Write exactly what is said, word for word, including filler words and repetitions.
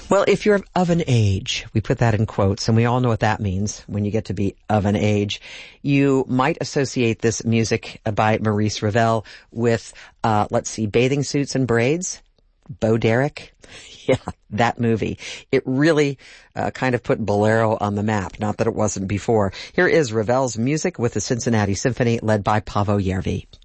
Well, if you're of an age, we put that in quotes, and we all know what that means when you get to be of an age, you might associate this music by Maurice Ravel with, uh, let's see, Bathing Suits and Braids, Bo Derek. Yeah, that movie. It really uh, kind of put Bolero on the map, not that it wasn't before. Here is Ravel's music with the Cincinnati Symphony led by Paavo Järvi.